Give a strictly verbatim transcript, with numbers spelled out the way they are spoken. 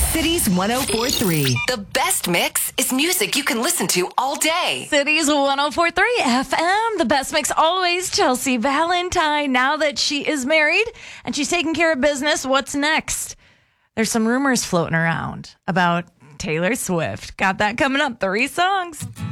Cities one oh four point three. The best mix is music you can listen to all day. Cities one oh four point three F M. The best mix always. Chelsea Valentine. Now that she is married and she's taking care of business, what's next? There's some rumors floating around about Taylor Swift. Got that coming up. Three songs.